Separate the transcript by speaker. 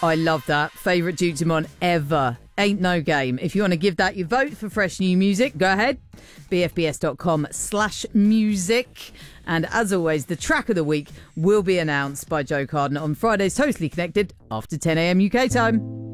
Speaker 1: I love that. Favourite Duke Dumont ever. Ain't no game. If you want to give that your vote for fresh new music, go ahead. bfbs.com/music. And as always, the track of the week will be announced by Joe Carden on Friday's Totally Connected after 10 a.m. UK time.